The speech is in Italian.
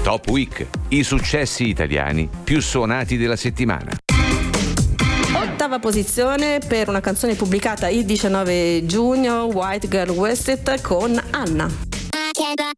Top Week, i successi italiani più suonati della settimana. Ottava posizione per una canzone pubblicata il 19 giugno, White Girl Wasted con Anna.